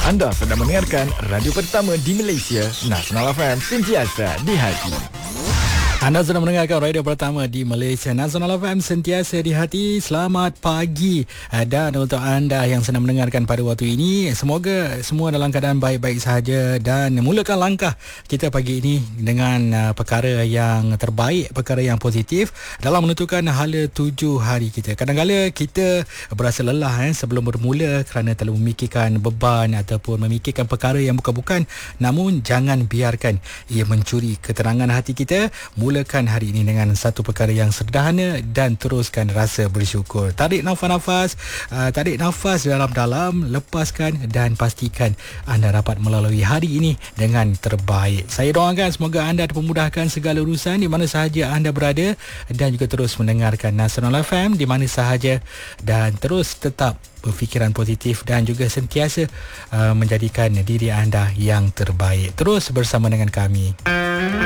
Anda sedang mendengarkan radio pertama di Malaysia, Nasional FM, sentiasa di hati. Anda sedang mendengarkan radio pertama di Malaysia, Nasional FM, sentiasa di hati. Selamat pagi. Dan untuk anda yang sedang mendengarkan pada waktu ini, semoga semua dalam keadaan baik-baik sahaja. Dan mulakan langkah kita pagi ini dengan perkara yang terbaik, perkara yang positif dalam menentukan hala 7 hari kita. Kadang-kadang kita berasa lelah sebelum bermula kerana terlalu memikirkan beban ataupun memikirkan perkara yang bukan-bukan. Namun jangan biarkan ia mencuri ketenangan hati kita. Mulakan hari ini dengan satu perkara yang sederhana dan teruskan rasa bersyukur. Tarik nafas-nafas, tarik nafas dalam-dalam, lepaskan dan pastikan anda dapat melalui hari ini dengan terbaik. Saya doakan semoga anda dipermudahkan segala urusan di mana sahaja anda berada dan juga terus mendengarkan Nasional FM di mana sahaja dan terus tetap berfikiran positif dan juga sentiasa menjadikan diri anda yang terbaik. Terus bersama dengan kami.